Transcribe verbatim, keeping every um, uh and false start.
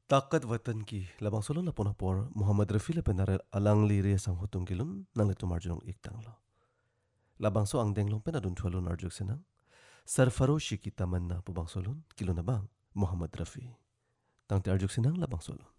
Takat watan ki labang solo la pona por Muhammad Rafi le penare alang li re sang hotung kilun nang le tumar junong iktang lo. Labang so ang denglong penadun tualun arjuk senang. Sarfaroshi ki tamanna pubang solon kilun abang Muhammad Rafi. Tang te arjuk senang labang solon.